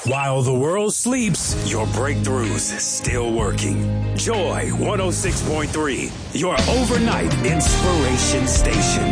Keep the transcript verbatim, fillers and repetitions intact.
While the world sleeps, your breakthroughs still working. Joy one oh six point three, your overnight inspiration station.